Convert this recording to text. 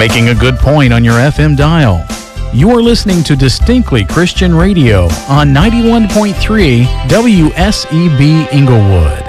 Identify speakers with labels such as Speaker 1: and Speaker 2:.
Speaker 1: making a good point on your FM dial. You are listening to Distinctly Christian Radio on 91.3 WSEB Inglewood.